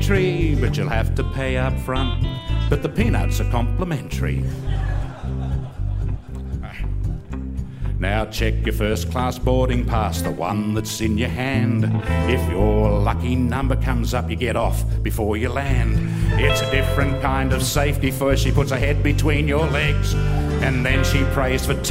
entry, but you'll have to pay up front. But the peanuts are complimentary. Now check your first class boarding pass, the one that's in your hand. If your lucky number comes up, you get off before you land. It's a different kind of safety. First she puts her head between your legs, and then she prays for